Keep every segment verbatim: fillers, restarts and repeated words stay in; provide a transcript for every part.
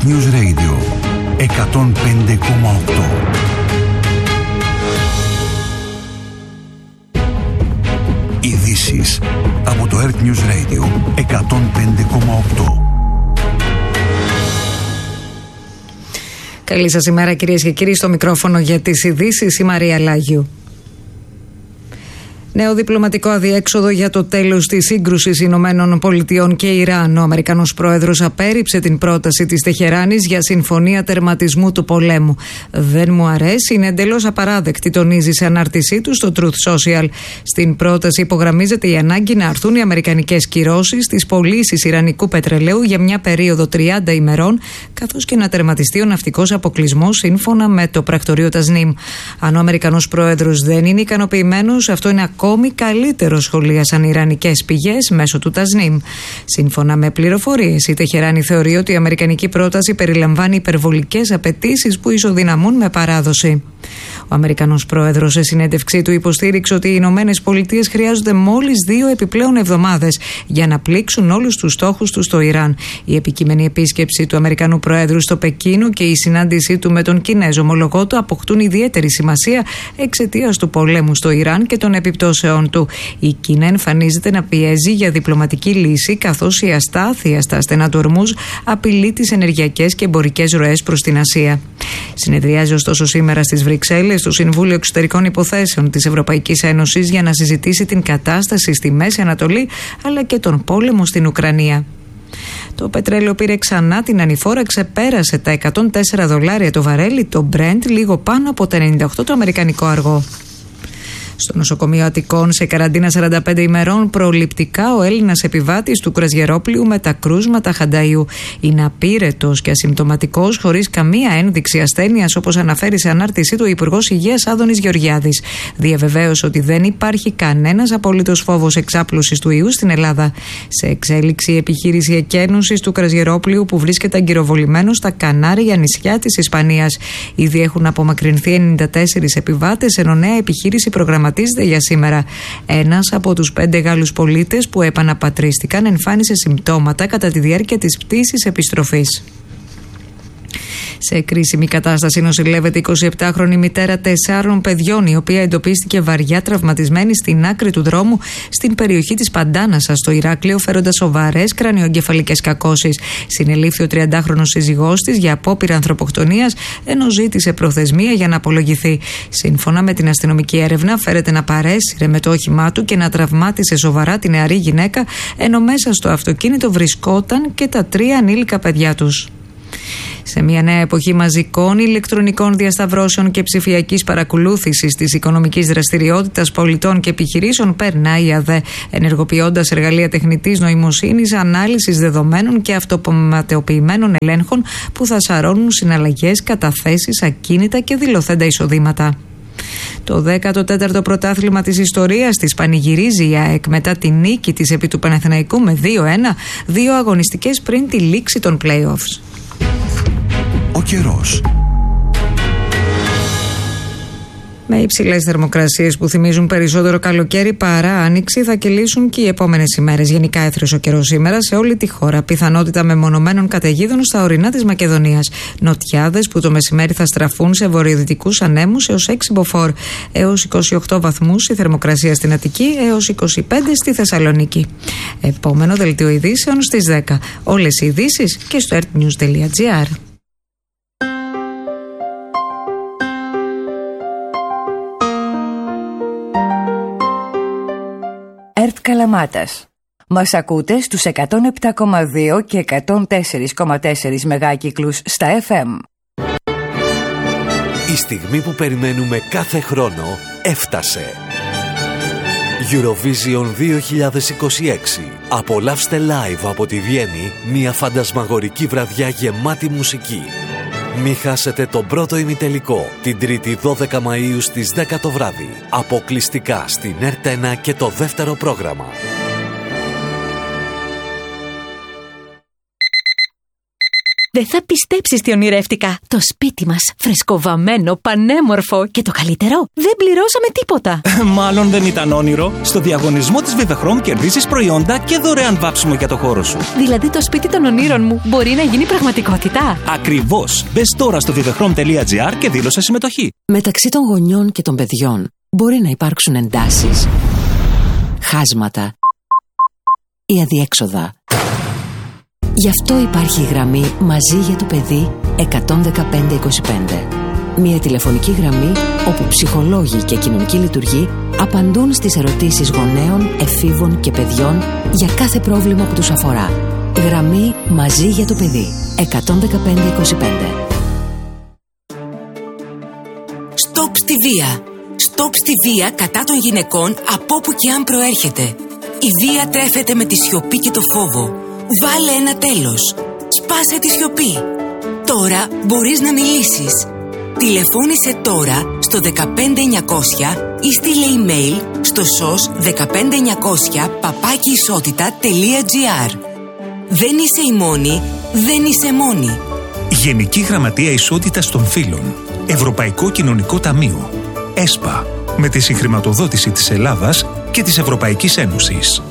Earth News Radio εκατόν πέντε κόμμα οκτώ. Ειδήσεις από το Earth News Radio εκατόν πέντε κόμμα οκτώ. Καλή σας ημέρα κυρίες και κύριοι, στο μικρόφωνο για τις ειδήσεις η Μαρία Λάγιου. Νέο διπλωματικό αδιέξοδο για το τέλος της σύγκρουσης Ηνωμένων Πολιτειών και Ιράν. Ο Αμερικανός πρόεδρος απέρριψε την πρόταση της Τεχεράνης για συμφωνία τερματισμού του πολέμου. «Δεν μου αρέσει, είναι εντελώς απαράδεκτη», τονίζει σε ανάρτησή του στο Truth Social. Στην πρόταση υπογραμμίζεται η ανάγκη να αρθούν οι αμερικανικές κυρώσεις στις πωλήσεις ιρανικού πετρελαίου για μια περίοδο τριάντα ημερών, καθώς και να τερματιστεί ο ναυτικός αποκλεισμός σύμφωνα με το πρακτορείο Τασνίμ. Αν ο Αμερικανός πρόεδρος δεν είναι ικανοποιημένος, αυτό είναι ακόμη καλύτερο, σχολίασαν οι ιρανικές πηγές μέσω του Τασνίμ. Σύμφωνα με πληροφορίες, η Τεχεράνη θεωρεί ότι η αμερικανική πρόταση περιλαμβάνει υπερβολικές απαιτήσεις που ισοδυναμούν με παράδοση. Ο Αμερικανός πρόεδρος σε συνέντευξή του υποστήριξε ότι οι Ηνωμένες Πολιτείες χρειάζονται μόλις δύο επιπλέον εβδομάδες για να πλήξουν όλους τους στόχους τους στο Ιράν. Η επικείμενη επίσκεψη του Αμερικανού Προέδρου στο Πεκίνο και η συνάντησή του με τον Κινέζο ομολογό του αποκτούν ιδιαίτερη σημασία εξαιτίας του πολέμου στο Ιράν και των επιπτώσεων του. Η Κίνα εμφανίζεται να πιέζει για διπλωματική λύση, καθώς η αστάθεια στα στενά του Ορμούζ απειλεί τις ενεργειακές και εμπορικές ροές προς την Ασία. Συνεδριάζει ωστόσο σήμερα στις Βρυξέλλες στο Συμβούλιο Εξωτερικών Υποθέσεων της Ευρωπαϊκής Ένωσης για να συζητήσει την κατάσταση στη Μέση Ανατολή αλλά και τον πόλεμο στην Ουκρανία. Το πετρέλαιο πήρε ξανά την ανηφόρα, ξεπέρασε τα εκατόν τέσσερα δολάρια το βαρέλι, το Brent λίγο πάνω από τα ενενήντα οκτώ το αμερικανικό αργό. Στο νοσοκομείο Αττικών, σε καραντίνα σαράντα πέντε ημερών, προληπτικά ο Έλληνας επιβάτης του κρουαζιερόπλοιου με τα κρούσματα Χανταϊού είναι απείρετος και ασυμπτωματικός, χωρίς καμία ένδειξη ασθένειας, όπως αναφέρει σε ανάρτησή του ο Υπουργός Υγείας Άδωνης Γεωργιάδης. Διαβεβαίωσε ότι δεν υπάρχει κανένας απολύτως φόβος εξάπλωσης του ιού στην Ελλάδα. Σε εξέλιξη η επιχείρηση εκένωσης του κρουαζιερόπλοιου που βρίσκεται αγκυροβολημένο στα Κανάρια νησιά της Ισπανίας. Ήδη έχουν απομακρυνθεί ενενήντα τέσσερις επιβάτες, ενώ νέα επιχείρηση προγραμματίζεται για σήμερα. Ένας από τους πέντε Γάλλους πολίτες που επαναπατρίστηκαν εμφάνισε συμπτώματα κατά τη διάρκεια της πτήσης επιστροφής. Σε κρίσιμη κατάσταση νοσηλεύεται η εικοσιεπτάχρονη μητέρα τεσσάρων παιδιών, η οποία εντοπίστηκε βαριά τραυματισμένη στην άκρη του δρόμου στην περιοχή της Παντάνασας στο Ηράκλειο, φέροντας σοβαρές κρανιοεγκεφαλικές κακώσεις. Συνελήφθη ο τριαντάχρονος σύζυγός της για απόπειρα ανθρωποκτονίας, ενώ ζήτησε προθεσμία για να απολογηθεί. Σύμφωνα με την αστυνομική έρευνα, φέρεται να παρέσυρε με το όχημά του και να τραυμάτισε σοβαρά τη νεαρή γυναίκα, ενώ μέσα στο αυτοκίνητο βρισκόταν και τα τρία ανήλικα παιδιά τους. Σε μια νέα εποχή μαζικών ηλεκτρονικών διασταυρώσεων και ψηφιακής παρακολούθησης της οικονομικής δραστηριότητας πολιτών και επιχειρήσεων, περνάει η ΑΔΕ, ενεργοποιώντας εργαλεία τεχνητής νοημοσύνης, ανάλυσης δεδομένων και αυτοματοποιημένων ελέγχων που θα σαρώνουν συναλλαγές, καταθέσεις, ακίνητα και δηλωθέντα εισοδήματα. Το δέκατο τέταρτο πρωτάθλημα της ιστορίας της πανηγυρίζει η ΑΕΚ μετά τη νίκη της επί του Παναθηναϊκού με δύο ένα, δύο αγωνιστικές πριν τη λήξη των play-offs. Ο καιρός. Με υψηλές θερμοκρασίες που θυμίζουν περισσότερο καλοκαίρι παρά άνοιξη, θα κυλήσουν και οι επόμενες ημέρες. Γενικά έθριος ο καιρός σήμερα σε όλη τη χώρα. Πιθανότητα μεμονωμένων καταιγίδων στα ορεινά της Μακεδονίας. Νοτιάδες που το μεσημέρι θα στραφούν σε βορειοδυτικούς ανέμους έως έξι μποφόρ. Έως είκοσι οκτώ βαθμούς η θερμοκρασία στην Αττική, έως είκοσι πέντε στη Θεσσαλονίκη. Επόμενο δελτίο ειδήσεων στις δέκα. Όλες οι ειδήσεις και στο earthnews τελεία gr. ΕΡΤ Καλαμάτας. Μας ακούτε στους εκατόν επτά κόμμα δύο και εκατόν τέσσερα κόμμα τέσσερα μεγάκυκλους στα εφ εμ. Η στιγμή που περιμένουμε κάθε χρόνο έφτασε. Eurovision δύο χιλιάδες είκοσι έξι. Απολαύστε live από τη Βιέννη μια φαντασμαγορική βραδιά γεμάτη μουσική. Μη χάσετε τον πρώτο ημιτελικό την Τρίτη δώδεκα Μαΐου στις δέκα το βράδυ. Αποκλειστικά στην ΕΡΤ ένα και το δεύτερο πρόγραμμα. Δεν θα πιστέψεις τι ονειρεύτηκα. Το σπίτι μας, φρεσκοβαμμένο, πανέμορφο και το καλύτερο, δεν πληρώσαμε τίποτα. Μάλλον δεν ήταν όνειρο. Στο διαγωνισμό της Vivechrome κερδίζεις προϊόντα και δωρεάν βάψιμο για το χώρο σου. Δηλαδή το σπίτι των ονείρων μου μπορεί να γίνει πραγματικότητα. Ακριβώς. Μπες τώρα στο vivechrome τελεία gr και δήλωσε συμμετοχή. Μεταξύ των γονιών και των παιδιών μπορεί να υπάρξουν εντάσεις, χάσματα ή αδιέξοδα. Γι' αυτό υπάρχει η γραμμή Μαζί για το παιδί εκατόν δεκαπέντε είκοσι πέντε. Μια τηλεφωνική γραμμή όπου ψυχολόγοι και κοινωνικοί λειτουργοί απαντούν στις ερωτήσεις γονέων, εφήβων και παιδιών για κάθε πρόβλημα που τους αφορά. Γραμμή Μαζί για το παιδί εκατόν δεκαπέντε είκοσι πέντε. Στοπ στη βία. Στοπ στη βία κατά των γυναικών από όπου και αν προέρχεται. Η βία τρέφεται με τη σιωπή και το φόβο. Βάλε ένα τέλος. Σπάσε τη σιωπή. Τώρα μπορείς να μιλήσεις. Τηλεφώνησε τώρα στο δεκαπέντε εννιακόσια ή στείλε email στο σος δεκαπέντε εννιακόσια παπάκι ισότητα τελεία gr. Δεν είσαι η μόνη, δεν είσαι μόνη. Γενική Γραμματεία Ισότητας των Φύλων. Ευρωπαϊκό Κοινωνικό Ταμείο. ΕΣΠΑ. Με τη συγχρηματοδότηση της Ελλάδας και της Ευρωπαϊκής Ένωσης.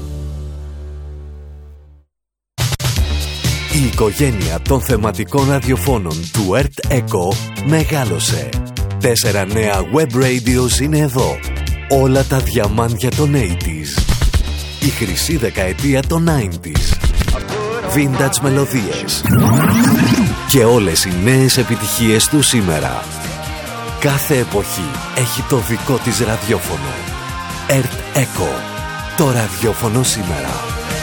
Η οικογένεια των θεματικών ραδιοφώνων του Ερτ Echo μεγάλωσε. Τέσσερα νέα web radios είναι εδώ. Όλα τα διαμάντια των ογδόντα. Η χρυσή δεκαετία των ενενήντα. Vintage μελωδίες. Και όλες οι νέες επιτυχίες του σήμερα. Κάθε εποχή έχει το δικό της ραδιόφωνο. Ερτ Echo. Το ραδιόφωνο σήμερα.